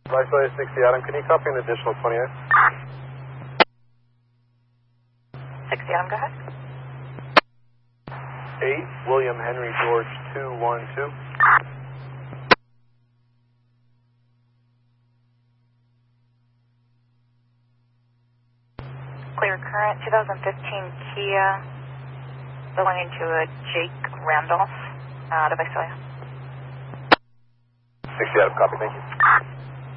Vice 60 Adam, can you copy an additional 28? 60 Adam, go ahead. 8, William Henry George 212. Clear current, 2015 Kia, belonging to a Jake Randolph, out of Visalia. 60 Adam, copy, thank you.